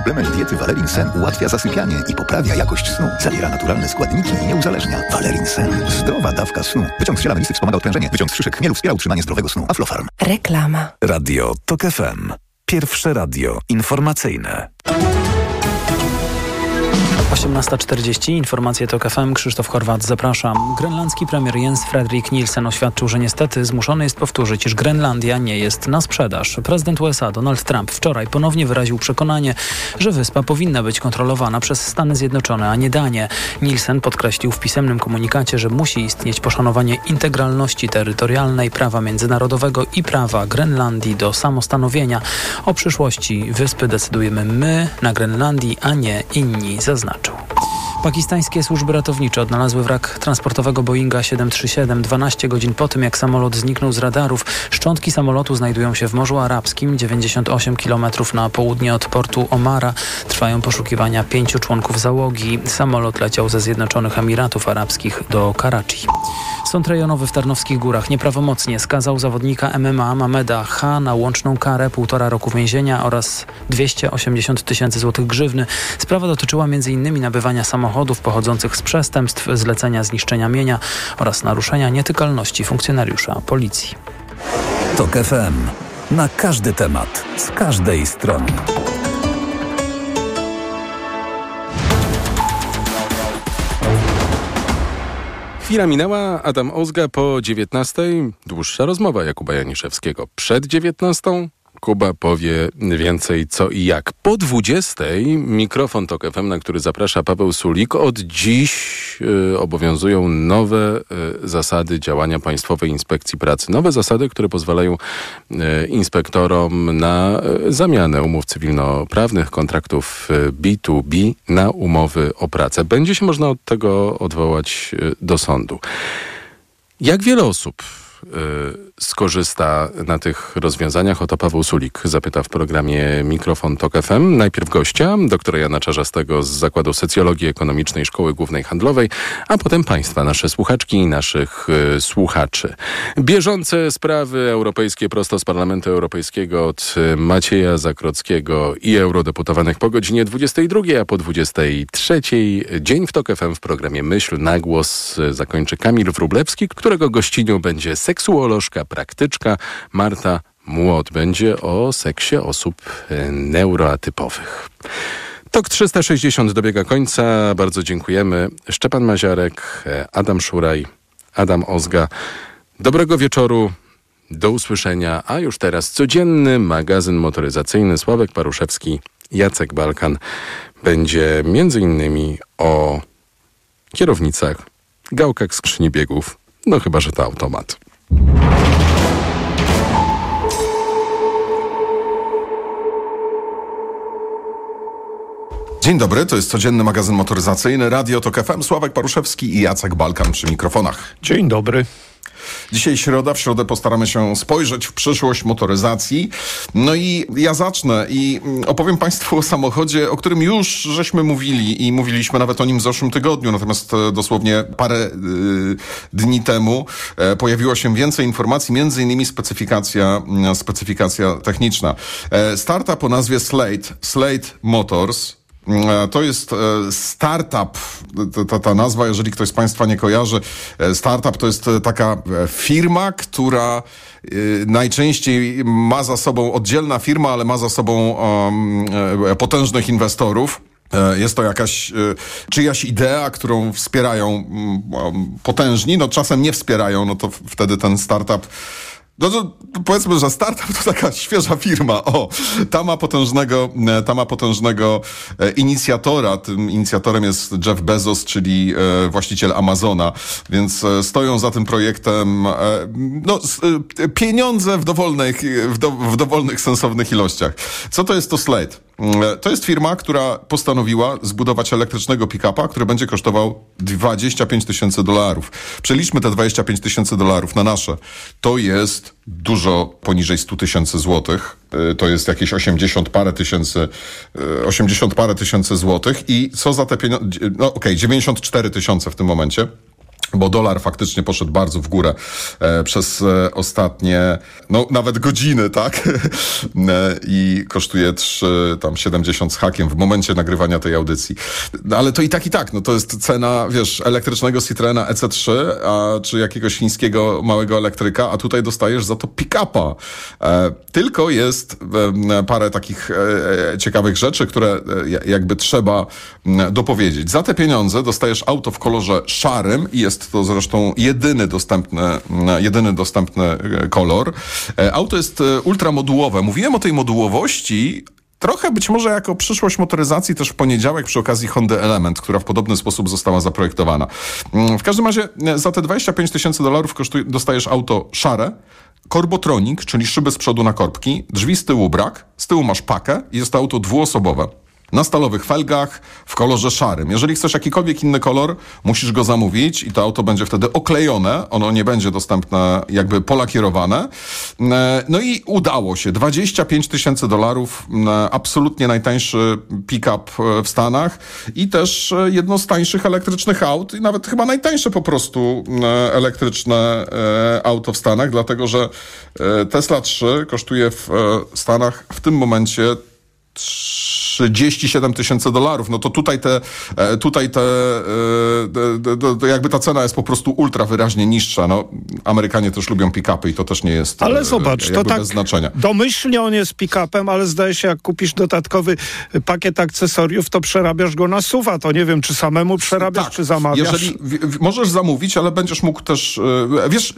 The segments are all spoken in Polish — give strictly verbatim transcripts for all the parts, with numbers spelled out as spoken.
Suplement diety Valerin Sen ułatwia zasypianie i poprawia jakość snu. Zawiera naturalne składniki i nie uzależnia. Valerin Sen. Zdrowa dawka snu. Wyciąg z ziela melisy wspomaga odprężenie. Wyciąg z szyszek chmielu wspiera utrzymanie zdrowego snu. Aflofarm. Reklama. Radio TOK F M. Pierwsze radio informacyjne. osiemnasta czterdzieści. Informacje TOK F M. Krzysztof Horwat, zapraszam. Grenlandzki premier Jens Fredrik Nielsen oświadczył, że niestety zmuszony jest powtórzyć, iż Grenlandia nie jest na sprzedaż. Prezydent U S A Donald Trump wczoraj ponownie wyraził przekonanie, że wyspa powinna być kontrolowana przez Stany Zjednoczone, a nie Danię. Nielsen podkreślił w pisemnym komunikacie, że musi istnieć poszanowanie integralności terytorialnej, prawa międzynarodowego i prawa Grenlandii do samostanowienia. O przyszłości wyspy decydujemy my na Grenlandii, a nie inni, zaznaczył. Pakistańskie służby ratownicze odnalazły wrak transportowego Boeinga siedem trzy siedem dwanaście godzin po tym, jak samolot zniknął z radarów. Szczątki samolotu znajdują się w Morzu Arabskim, dziewięćdziesiąt osiem kilometrów na południe od portu Omara. Trwają poszukiwania pięciu członków załogi. Samolot leciał ze Zjednoczonych Emiratów Arabskich do Karachi. Sąd rejonowy w Tarnowskich Górach nieprawomocnie skazał zawodnika M M A Mameda H. na łączną karę półtora roku więzienia oraz dwieście osiemdziesiąt tysięcy złotych grzywny. Sprawa dotyczyła m.in. nabywania samochodów pochodzących z przestępstw, zlecenia zniszczenia mienia oraz naruszenia nietykalności funkcjonariusza policji. TOK F M. Na każdy temat, z każdej strony. Chwila minęła, Adam Ozga po dziewiętnastej. Dłuższa rozmowa Jakuba Janiszewskiego. Przed dziewiętnastą Kuba powie więcej co i jak. Po dwudziestej mikrofon TOK F M, na który zaprasza Paweł Sulik. Od dziś y, obowiązują nowe y, zasady działania Państwowej Inspekcji Pracy. Nowe zasady, które pozwalają y, inspektorom na y, zamianę umów cywilnoprawnych, kontraktów y, B dwa B na umowy o pracę. Będzie się można od tego odwołać y, do sądu. Jak wiele osób y, skorzysta na tych rozwiązaniach? Oto Paweł Sulik zapyta w programie Mikrofon TOK F M. Najpierw gościa, doktora Jana Czarzastego z Zakładu Socjologii Ekonomicznej Szkoły Głównej Handlowej, a potem państwa, nasze słuchaczki i naszych y, słuchaczy. Bieżące sprawy europejskie prosto z Parlamentu Europejskiego od Macieja Zakrockiego i eurodeputowanych po godzinie dwudziestej drugiej, a po dwudziestej trzeciej Dzień w TOK F M w programie Myśl na głos zakończy Kamil Wróblewski, którego gościnią będzie seksuolożka, praktyczka Marta Młot. Będzie o seksie osób neuroatypowych. TOK trzysta sześćdziesiąt dobiega końca. Bardzo dziękujemy. Szczepan Maziarek, Adam Szuraj, Adam Ozga. Dobrego wieczoru. Do usłyszenia. A już teraz codzienny magazyn motoryzacyjny. Sławek Paruszewski, Jacek Balkan. Będzie między innymi o kierownicach, gałkach skrzyni biegów. No chyba, że to automat. Dzień dobry, to jest codzienny magazyn motoryzacyjny Radio TOK F M. Sławek Paruszewski i Jacek Balkan przy mikrofonach. Dzień dobry. Dzisiaj środa, w środę postaramy się spojrzeć w przyszłość motoryzacji. No i ja zacznę i opowiem Państwu o samochodzie, o którym już żeśmy mówili i mówiliśmy nawet o nim w zeszłym tygodniu. Natomiast dosłownie parę y, dni temu e, pojawiło się więcej informacji, między innymi specyfikacja, e, specyfikacja techniczna. E, startup o nazwie Slate, Slate Motors. To jest startup, ta, ta nazwa, jeżeli ktoś z Państwa nie kojarzy, startup to jest taka firma, która najczęściej ma za sobą, oddzielna firma, ale ma za sobą um, potężnych inwestorów. Jest to jakaś czyjaś idea, którą wspierają potężni, no czasem nie wspierają, no to wtedy ten startup. No to powiedzmy, że startup to taka świeża firma. O, ta ma potężnego, ta ma potężnego e, inicjatora. Tym inicjatorem jest Jeff Bezos, czyli e, właściciel Amazona. Więc e, stoją za tym projektem e, no, e, pieniądze w dowolnych, w, do, w dowolnych, sensownych ilościach. Co to jest to Slate? To jest firma, która postanowiła zbudować elektrycznego pick-upa, który będzie kosztował dwadzieścia pięć tysięcy dolarów. Przeliczmy te dwadzieścia pięć tysięcy dolarów na nasze. To jest dużo poniżej stu tysięcy złotych. To jest jakieś osiemdziesiąt parę tysięcy, osiemdziesiąt parę tysięcy złotych. I co za te pieniądze? No okej, okay, dziewięćdziesiąt cztery tysiące w tym momencie. bo dolar faktycznie poszedł bardzo w górę e, przez e, ostatnie, no nawet godziny, tak? e, I kosztuje trzy, tam siedemdziesiąt z hakiem w momencie nagrywania tej audycji. No, ale to i tak, i tak, no to jest cena, wiesz, elektrycznego Citroena E C trzy, a, czy jakiegoś chińskiego małego elektryka, a tutaj dostajesz za to pick-upa. E, tylko jest e, parę takich e, ciekawych rzeczy, które e, jakby trzeba e, dopowiedzieć. Za te pieniądze dostajesz auto w kolorze szarym i jest Jest to zresztą jedyny dostępny, jedyny dostępny kolor. Auto jest ultramodułowe. Mówiłem o tej modułowości trochę być może jako przyszłość motoryzacji też w poniedziałek przy okazji Hondy Element, która w podobny sposób została zaprojektowana. W każdym razie za te dwadzieścia pięć tysięcy dolarów kosztuje, dostajesz auto szare, Korbotronik, czyli szyby z przodu na korbki, drzwi z tyłu brak, z tyłu masz pakę i jest to auto dwuosobowe. Na stalowych felgach, w kolorze szarym. Jeżeli chcesz jakikolwiek inny kolor, musisz go zamówić i to auto będzie wtedy oklejone. Ono nie będzie dostępne, jakby polakierowane. No i udało się. dwadzieścia pięć tysięcy dolarów, absolutnie najtańszy pick-up w Stanach i też jedno z tańszych elektrycznych aut i nawet chyba najtańsze po prostu elektryczne auto w Stanach, dlatego że Tesla trzy kosztuje w Stanach w tym momencie trzydzieści siedem tysięcy dolarów. No to tutaj te, tutaj te, jakby ta cena jest po prostu ultra wyraźnie niższa. No, Amerykanie też lubią pick-upy i to też nie jest ale zobacz, to tak bez znaczenia. Domyślnie on jest pick-upem, ale zdaje się, jak kupisz dodatkowy pakiet akcesoriów, to przerabiasz go na suwa. To nie wiem, czy samemu przerabiasz, tak, czy zamawiasz. Jeżeli w, w, możesz zamówić, ale będziesz mógł też, wiesz,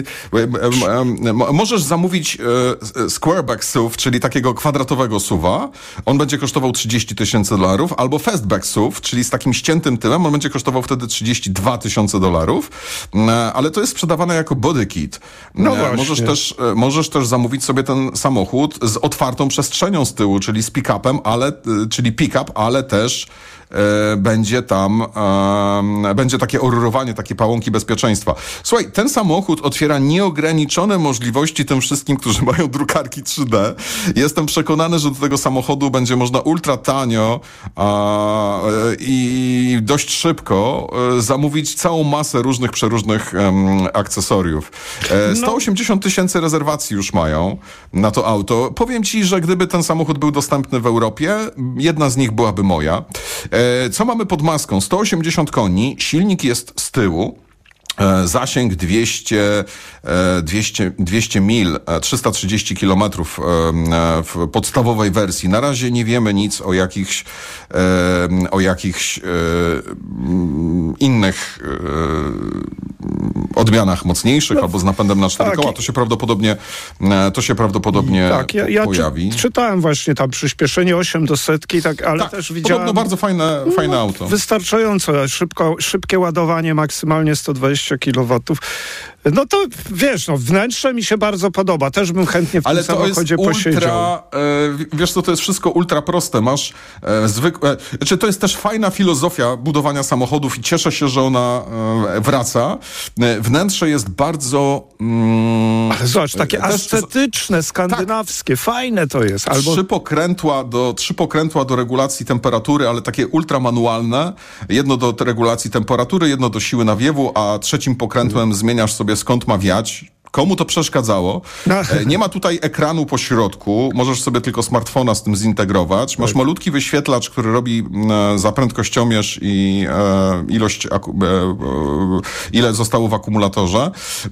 możesz zamówić squareback S U V, czyli takiego kwadratowego suwa. On będzie kosztował trzydzieści tysięcy dolarów, albo fastback S U V, czyli z takim ściętym tyłem, on będzie kosztował wtedy trzydzieści dwa tysiące dolarów, ale to jest sprzedawane jako body kit. No właśnie. Możesz też, możesz też zamówić sobie ten samochód z otwartą przestrzenią z tyłu, czyli z pick-upem, ale, czyli pick-up, ale też e, będzie tam, e, będzie takie orurowanie, takie pałąki bezpieczeństwa. Słuchaj, ten samochód otwiera nieograniczone możliwości tym wszystkim, którzy mają drukarki trzy D. Jestem przekonany, że do tego samochodu będzie można ultra tanio a, i dość szybko e, zamówić całą masę różnych, przeróżnych e, akcesoriów. E, sto osiemdziesiąt tysięcy rezerwacji już mają na to auto. Powiem ci, że gdyby ten samochód był dostępny w Europie, jedna z nich byłaby moja. E, co mamy pod maską? sto osiemdziesiąt koni, silnik jest z tyłu. E, zasięg dwieście, e, dwieście, dwieście mil, e, trzysta trzydzieści kilometrów e, e, w podstawowej wersji. Na razie nie wiemy nic o jakichś, e, o jakichś e, innych e, odmianach mocniejszych, no, albo z napędem na cztery tak. koła. To się prawdopodobnie, e, to się prawdopodobnie tak, ja, ja pojawi. Czy, czytałem właśnie tam przyspieszenie osiem do setki, tak, ale tak, też widziałem... Podobno bardzo fajne, fajne no, auto. Wystarczająco. Szybko, szybkie ładowanie, maksymalnie sto dwadzieścia kilowatów. No to wiesz, no wnętrze mi się bardzo podoba. Też bym chętnie w ale tym samochodzie ultra, posiedział. E, wiesz co, to jest wszystko ultra proste. Masz e, zwykłe... Znaczy to jest też fajna filozofia budowania samochodów i cieszę się, że ona e, wraca. E, wnętrze jest bardzo... Mm, ale zobacz, takie też, ascetyczne, skandynawskie. Tak. Fajne to jest. Albo... Trzy pokrętła do, trzy pokrętła do regulacji temperatury, ale takie ultramanualne. Jedno do regulacji temperatury, jedno do siły nawiewu, a trzecim pokrętłem mm. zmieniasz sobie skąd ma wiać. Komu to przeszkadzało? No. Nie ma tutaj ekranu po środku. Możesz sobie tylko smartfona z tym zintegrować. Masz tak. malutki wyświetlacz, który robi e, za prędkościomierz i e, ilość, aku, e, e, ile zostało w akumulatorze.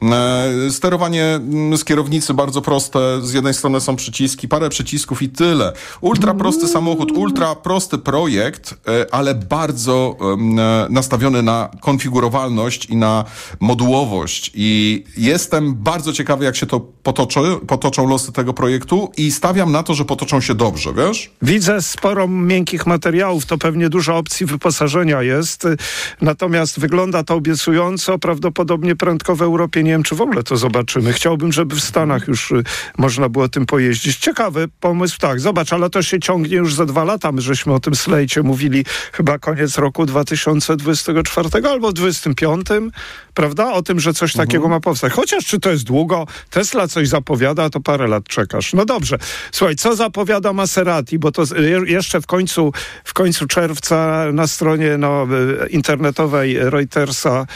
E, sterowanie z kierownicy bardzo proste. Z jednej strony są przyciski, parę przycisków i tyle. Ultra prosty samochód, ultra prosty projekt, e, ale bardzo e, nastawiony na konfigurowalność i na modułowość. I jestem bardzo ciekawy, jak się to potoczy, potoczą losy tego projektu i stawiam na to, że potoczą się dobrze, wiesz? Widzę sporo miękkich materiałów, to pewnie dużo opcji wyposażenia jest, natomiast wygląda to obiecująco, prawdopodobnie prędko w Europie, nie wiem, czy w ogóle to zobaczymy. Chciałbym, żeby w Stanach już można było tym pojeździć. Ciekawy pomysł, tak, zobacz, ale to się ciągnie już za dwa lata, my żeśmy o tym slejcie mówili chyba koniec roku dwa tysiące dwudziestego czwartego albo dwudziestym piątym, prawda? O tym, że coś mhm. takiego ma powstać. Chociaż czy to jest długo, Tesla coś zapowiada, to parę lat czekasz. No dobrze. Słuchaj, co zapowiada Maserati, bo to jeszcze w końcu, w końcu czerwca na stronie no, internetowej Reutersa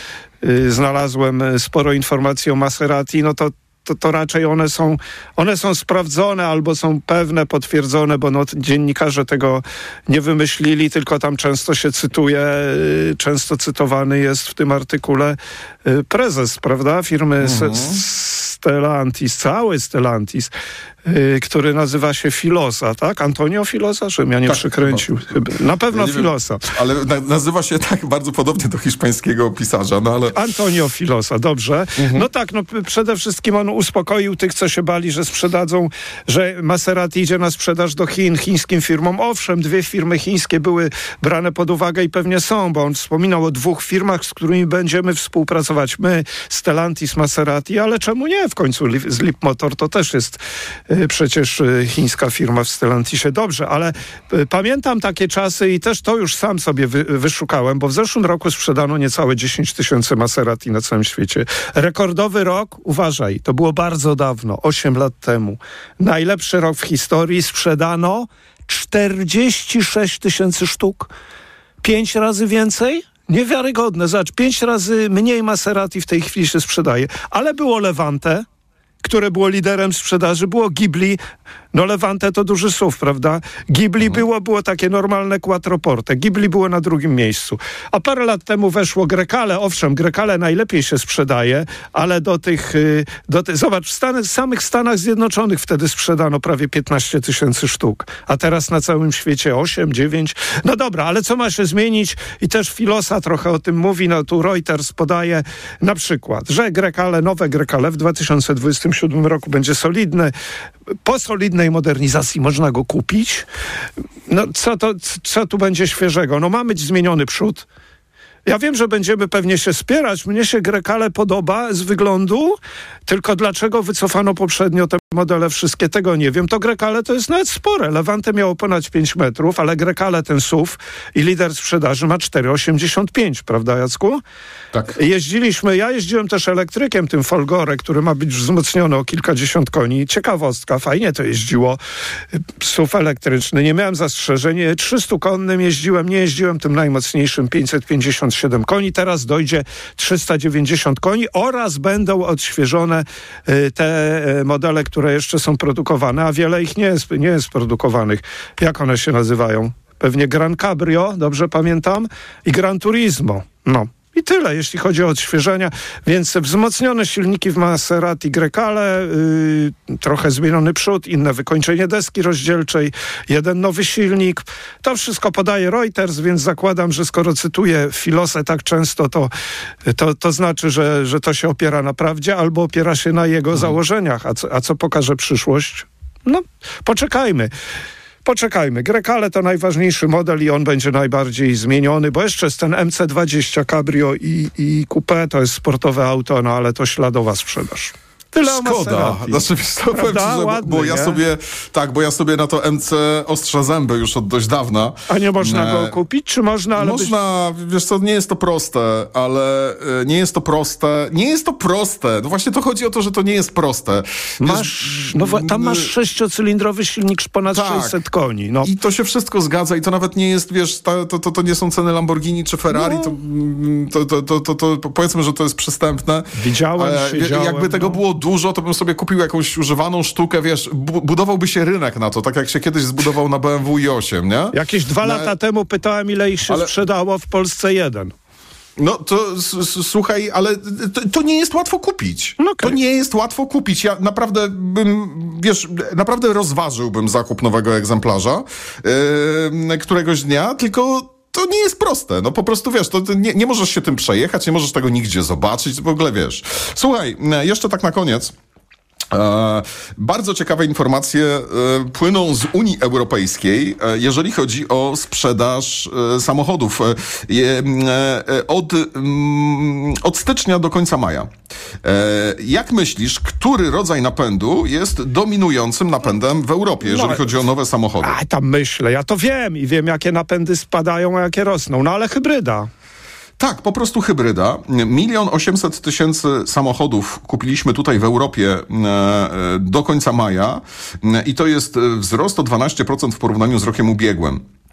y, znalazłem sporo informacji o Maserati, no to To, to raczej one są, one są sprawdzone albo są pewne, potwierdzone, bo no, dziennikarze tego nie wymyślili, tylko tam często się cytuje, y, często cytowany jest w tym artykule y, prezes, prawda, firmy mhm. Stellantis, cały Stellantis, y, który nazywa się Filosa, tak? Antonio Filosa, żebym ja nie tak, przekręcił. Chyba. Na pewno ja Filosa. Wiem, ale na, nazywa się tak bardzo podobnie do hiszpańskiego pisarza, no ale... Antonio Filosa, dobrze. Mhm. No tak, no przede wszystkim on uspokoił tych, co się bali, że sprzedadzą, że Maserati idzie na sprzedaż do Chin, chińskim firmom. Owszem, dwie firmy chińskie były brane pod uwagę i pewnie są, bo on wspominał o dwóch firmach, z którymi będziemy współpracować. My, Stellantis, Maserati, ale czemu nie? W końcu z Leapmotor to też jest y, przecież y, chińska firma w Stellantisie. Dobrze, ale y, pamiętam takie czasy i też to już sam sobie wy, wyszukałem, bo w zeszłym roku sprzedano niecałe dziesięć tysięcy Maserati na całym świecie. Rekordowy rok, uważaj, to było bardzo dawno, osiem lat temu. Najlepszy rok w historii, sprzedano czterdzieści sześć tysięcy sztuk. Pięć razy więcej? Niewiarygodne. Zobacz, pięć razy mniej Maserati w tej chwili się sprzedaje. Ale było Levante, które było liderem sprzedaży, było Ghibli. No Levante to duży S U V, prawda? Ghibli mhm. było, było takie normalne quattroporte. Ghibli było na drugim miejscu. A parę lat temu weszło Grecale. Owszem, Grecale najlepiej się sprzedaje, ale do tych... Do ty... Zobacz, w Stanach, samych Stanach Zjednoczonych wtedy sprzedano prawie piętnaście tysięcy sztuk. A teraz na całym świecie osiem, dziewięć. No dobra, ale co ma się zmienić? I też Filosa trochę o tym mówi. No tu Reuters podaje na przykład, że Grecale, nowe Grecale w dwa tysiące dwudziestym siódmym roku będzie solidne. Po solidnej modernizacji można go kupić. No co, to, co tu będzie świeżego? No ma być zmieniony przód. Ja wiem, że będziemy pewnie się spierać. Mnie się Grecale podoba z wyglądu, tylko dlaczego wycofano poprzednio te modele wszystkie, tego nie wiem. To Grecale to jest nawet spore. Levante miało ponad pięć metrów, ale Grecale, ten S U V i lider sprzedaży ma cztery osiemdziesiąt pięć, prawda Jacku? Tak. Jeździliśmy, ja jeździłem też elektrykiem, tym Folgore, który ma być wzmocniony o kilkadziesiąt koni. Ciekawostka, fajnie to jeździło. S U V elektryczny, nie miałem zastrzeżeń. trzystukonnym jeździłem, nie jeździłem tym najmocniejszym, pięćset pięćdziesiąt siedem koni. Teraz dojdzie trzysta dziewięćdziesiąt koni oraz będą odświeżone y, te y, modele, które jeszcze są produkowane, a wiele ich nie jest, nie jest produkowanych. Jak one się nazywają? Pewnie Gran Cabrio, dobrze pamiętam, i Gran Turismo. No. I tyle, jeśli chodzi o odświeżenia. Więc wzmocnione silniki w Maserati Grecale, yy, trochę zmieniony przód, inne wykończenie deski rozdzielczej, jeden nowy silnik. To wszystko podaje Reuters, więc zakładam, że skoro cytuję Filosę tak często, to, to, to znaczy, że, że to się opiera na prawdzie albo opiera się na jego hmm. założeniach. A co, a co pokaże przyszłość? No, poczekajmy. Poczekajmy. Grecale to najważniejszy model i on będzie najbardziej zmieniony, bo jeszcze jest ten M C dwadzieścia Cabrio i, i Coupé, to jest sportowe auto, no ale to śladowa sprzedaż. Tyle Szkoda. Znaczy, to powiem ci, że, ładny, bo ja nie? sobie, tak, bo ja sobie na to M C ostrzę zęby już od dość dawna. A nie można e... go kupić, czy można? Ale można, być... wiesz co, nie jest to proste, ale e, nie jest to proste. Nie jest to proste. No właśnie to chodzi o to, że to nie jest proste. Masz, wiesz, no tam masz sześciocylindrowy silnik ponad tak. sześćset koni. No. I to się wszystko zgadza i to nawet nie jest, wiesz, ta, to, to, to nie są ceny Lamborghini czy Ferrari, no. to, to, to, to, to, to powiedzmy, że to jest przystępne. Widziałem, ale, siedziałem, jakby tego no. było dużo, to bym sobie kupił jakąś używaną sztukę, wiesz, bu- budowałby się rynek na to, tak jak się kiedyś zbudował na B M W i osiem, nie? Jakieś dwa no, lata temu pytałem, ile ich się ale... sprzedało, w Polsce jeden. No to s- s- słuchaj, ale to, to nie jest łatwo kupić. No okay. To nie jest łatwo kupić. Ja naprawdę bym, wiesz, naprawdę rozważyłbym zakup nowego egzemplarza yy, któregoś dnia, tylko to nie jest proste. No po prostu, wiesz, to nie, nie możesz się tym przejechać, nie możesz tego nigdzie zobaczyć, w ogóle, wiesz. Słuchaj, jeszcze tak na koniec. E, bardzo ciekawe informacje e, płyną z Unii Europejskiej, e, jeżeli chodzi o sprzedaż e, samochodów e, e, od, mm, od stycznia do końca maja. E, jak myślisz, który rodzaj napędu jest dominującym napędem w Europie, jeżeli no, chodzi o nowe samochody? A tam myślę, ja to wiem i wiem, jakie napędy spadają, a jakie rosną, no ale hybryda. Tak, po prostu hybryda. Milion osiemset tysięcy samochodów kupiliśmy tutaj w Europie e, do końca maja e, i to jest wzrost o dwanaście procent w porównaniu z rokiem ubiegłym.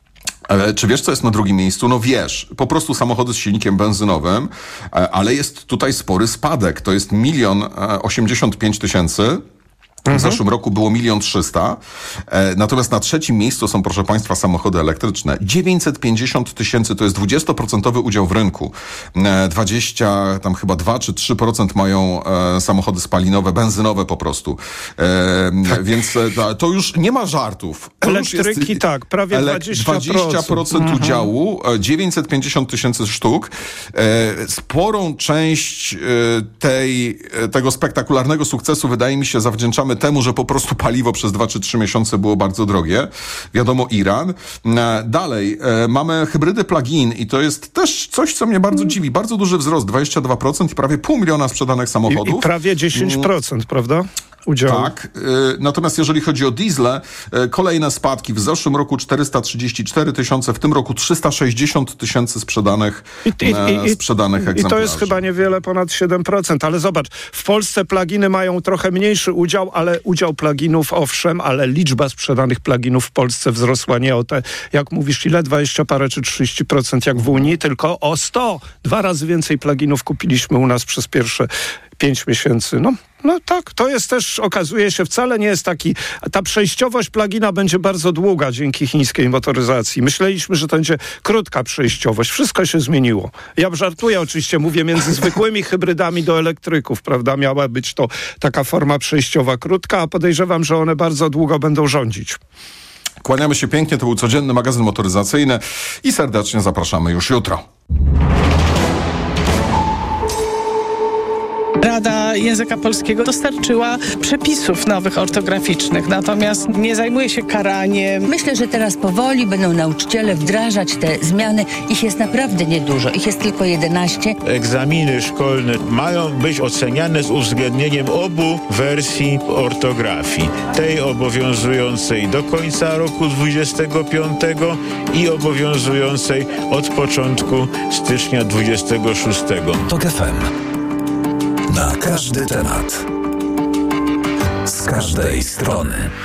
Ale czy wiesz, co jest na drugim miejscu? No wiesz, po prostu samochody z silnikiem benzynowym, ale jest tutaj spory spadek. To jest milion osiemdziesiąt pięć tysięcy. W zeszłym roku było milion trzysta. E, natomiast na trzecim miejscu są, proszę państwa, samochody elektryczne. dziewięćset pięćdziesiąt tysięcy to jest dwudziestoprocentowy udział w rynku. E, dwadzieścia, tam chyba dwa czy trzy procent mają e, samochody spalinowe, benzynowe po prostu. E, tak. Więc e, to już nie ma żartów. To Elektryki, jest, tak, prawie dwadzieścia procent. dwadzieścia procent mhm. udziału, dziewięćset pięćdziesiąt tysięcy sztuk. E, sporą część e, tej, tego spektakularnego sukcesu, wydaje mi się, zawdzięczamy temu, że po prostu paliwo przez dwa czy trzy miesiące było bardzo drogie. Wiadomo, Iran. Dalej, e, mamy hybrydy plug-in i to jest też coś, co mnie bardzo dziwi. Bardzo duży wzrost, dwadzieścia dwa procent i prawie pół miliona sprzedanych samochodów. I, i prawie dziesięć procent, prawda? Udziału. Tak. Y, natomiast jeżeli chodzi o diesle, y, kolejne spadki. W zeszłym roku czterysta trzydzieści cztery tysiące, w tym roku trzysta sześćdziesiąt tysięcy sprzedanych, I, i, i, sprzedanych egzemplarzy. I to jest chyba niewiele ponad siedem procent. Ale zobacz, w Polsce pluginy mają trochę mniejszy udział, ale udział pluginów owszem, ale liczba sprzedanych pluginów w Polsce wzrosła nie o te, jak mówisz, ile? dwadzieścia parę czy trzydzieści procent jak w Unii, tylko o sto. Dwa razy więcej pluginów kupiliśmy u nas przez pierwsze pięć miesięcy. No, no tak, to jest też, okazuje się, wcale nie jest taki... Ta przejściowość plugina będzie bardzo długa dzięki chińskiej motoryzacji. Myśleliśmy, że to będzie krótka przejściowość. Wszystko się zmieniło. Ja żartuję oczywiście, mówię między zwykłymi hybrydami do elektryków, prawda? Miała być to taka forma przejściowa krótka, a podejrzewam, że one bardzo długo będą rządzić. Kłaniamy się pięknie, to był codzienny magazyn motoryzacyjny i serdecznie zapraszamy już jutro. Rada Języka Polskiego dostarczyła przepisów nowych ortograficznych, natomiast nie zajmuje się karaniem. Myślę, że teraz powoli będą nauczyciele wdrażać te zmiany. Ich jest naprawdę niedużo. Ich jest tylko jedenaście. Egzaminy szkolne mają być oceniane z uwzględnieniem obu wersji ortografii. Tej obowiązującej do końca roku dwudziestego piątego i obowiązującej od początku stycznia dwudziestego szóstego. TOK F M. Na każdy temat. Z każdej strony.